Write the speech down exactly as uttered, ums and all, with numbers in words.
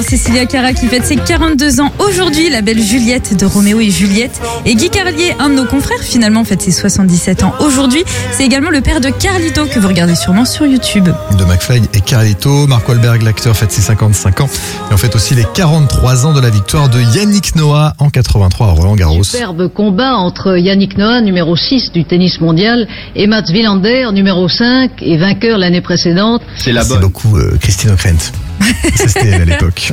également Cécilia Cara qui fête ses quarante-deux ans aujourd'hui, la belle Juliette de Roméo et Juliette. Et Guy Carlier, un de nos confrères finalement, fête ses soixante-dix-sept ans aujourd'hui. C'est également le père de Carlito que vous regardez sûrement sur YouTube. De McFly et Carlito. Mark Wahlberg, l'acteur, fête ses cinquante-cinq ans. Et on fête aussi les quarante-trois ans de la victoire de Yannick Noah en quatre-vingt-trois à Roland-Garros. Superbe combat entre Yannick Noah, numéro six du tennis mondial, et Mats Wilander, numéro cinq et vainqueur l'année précédente. C'est la bonne. C'est beaucoup euh, Christine O'Krent. C'était à l'époque.